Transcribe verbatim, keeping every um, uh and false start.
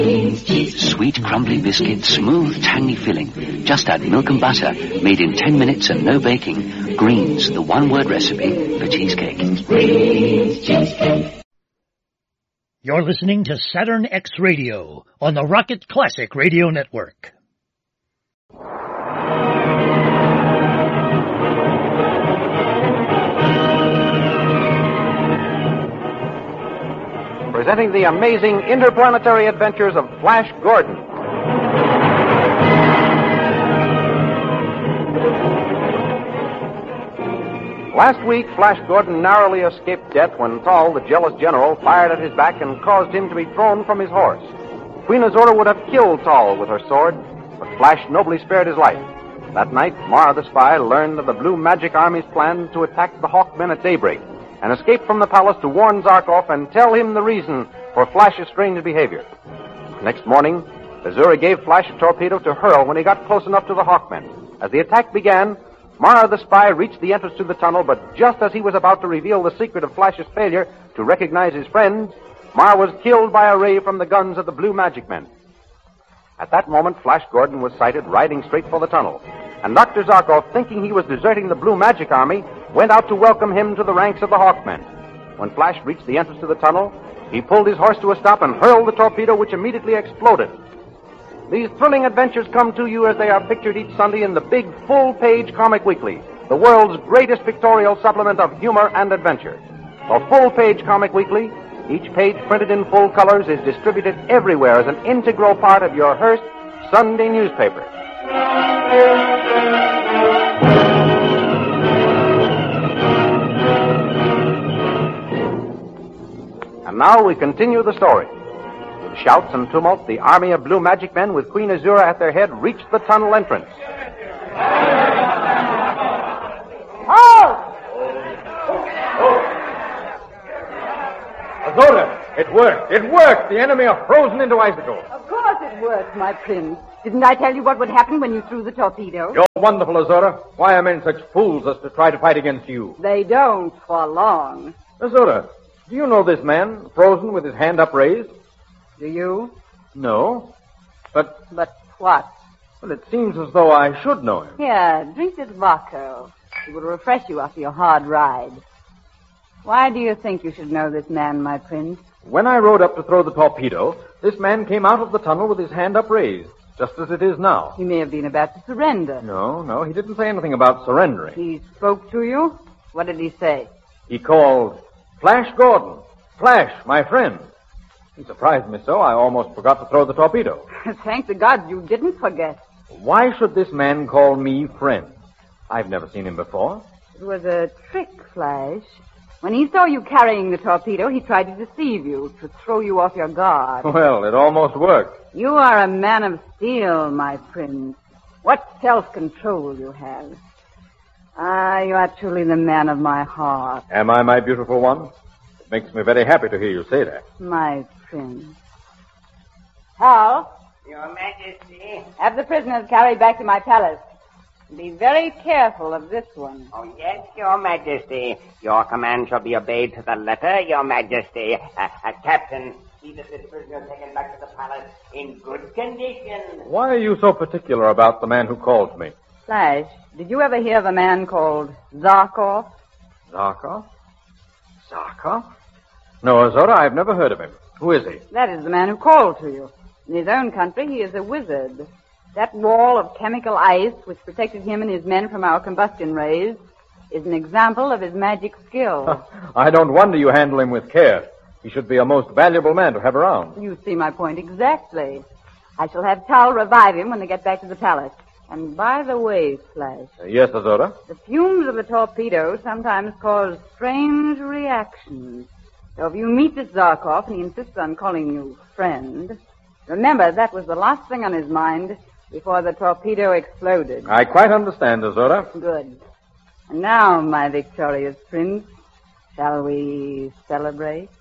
Sweet, crumbly biscuit, smooth, tangy filling. Just add milk and butter, made in ten minutes and no baking. Greens, the one-word recipe for cheesecake. Greens cheesecake. You're listening to Saturn X Radio on the Rocket Classic Radio Network. Presenting the amazing interplanetary adventures of Flash Gordon. Last week, Flash Gordon narrowly escaped death when Tal, the jealous general, fired at his back and caused him to be thrown from his horse. Queen Azura would have killed Tal with her sword, but Flash nobly spared his life. That night, Mara the spy learned of the Blue Magic Army's plan to attack the Hawkmen at daybreak and escape from the palace to warn Zarkov and tell him the reason for Flash's strange behavior. Next morning, Azura gave Flash a torpedo to hurl when he got close enough to the Hawkmen. As the attack began, Mara the spy reached the entrance to the tunnel, but just as he was about to reveal the secret of Flash's failure to recognize his friends, Mara was killed by a ray from the guns of the Blue Magic Men. At that moment, Flash Gordon was sighted riding straight for the tunnel, and Doctor Zarkov, thinking he was deserting the Blue Magic Army, went out to welcome him to the ranks of the Hawkmen. When Flash reached the entrance to the tunnel, he pulled his horse to a stop and hurled the torpedo, which immediately exploded. These thrilling adventures come to you as they are pictured each Sunday in the big full-page Comic Weekly, the world's greatest pictorial supplement of humor and adventure. The full-page Comic Weekly, each page printed in full colors, is distributed everywhere as an integral part of your Hearst Sunday newspaper. And now we continue the story. With shouts and tumult, the army of Blue Magic Men with Queen Azura at their head reached the tunnel entrance. Oh! Azura, it worked. It worked. The enemy are frozen into icicles. Of course it worked, my prince. Didn't I tell you what would happen when you threw the torpedo? You're wonderful, Azura. Why are men such fools as to try to fight against you? They don't for long. Azura, do you know this man, frozen with his hand upraised? Do you? No. But... But what? Well, it seems as though I should know him. Here, drink this vodka. It will refresh you after your hard ride. Why do you think you should know this man, my prince? When I rode up to throw the torpedo, this man came out of the tunnel with his hand upraised, just as it is now. He may have been about to surrender. No, no, he didn't say anything about surrendering. He spoke to you? What did he say? He called, Flash Gordon. Flash, my friend. He surprised me so, I almost forgot to throw the torpedo. Thank the gods you didn't forget. Why should this man call me friend? I've never seen him before. It was a trick, Flash. When he saw you carrying the torpedo, he tried to deceive you, to throw you off your guard. Well, it almost worked. You are a man of steel, my prince. What self-control you have. Ah, you are truly the man of my heart. Am I, my beautiful one? It makes me very happy to hear you say that. My prince. Hal? Your Majesty. Have the prisoners carried back to my palace. Be very careful of this one. Oh, yes, Your Majesty. Your command shall be obeyed to the letter, Your Majesty. Uh, uh, Captain, see that this prisoner is taken back to the palace in good condition. Why are you so particular about the man who called me? Flash, did you ever hear of a man called Zarkov? Zarkov? Zarkov? No, Azura, I've never heard of him. Who is he? That is the man who called to you. In his own country, he is a wizard. That wall of chemical ice, which protected him and his men from our combustion rays, is an example of his magic skill. I don't wonder you handle him with care. He should be a most valuable man to have around. You see my point exactly. I shall have Tal revive him when they get back to the palace. And by the way, Flash... Uh, yes, Azura? The fumes of the torpedo sometimes cause strange reactions. So if you meet this Zarkov and he insists on calling you friend, remember that was the last thing on his mind before the torpedo exploded. I quite understand, Azura. Good. And now, my victorious prince, shall we celebrate?